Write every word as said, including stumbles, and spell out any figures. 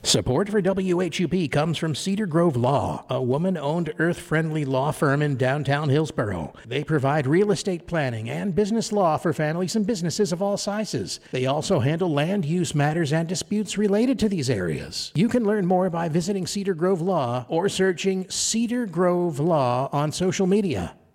Support for W H U P comes from Cedar Grove Law, a woman-owned, earth-friendly law firm in downtown Hillsboro. They provide real estate planning and business law for families and businesses of all sizes. They also handle land use matters and disputes related to these areas. You can learn more by visiting Cedar Grove Law or searching Cedar Grove Law on social media.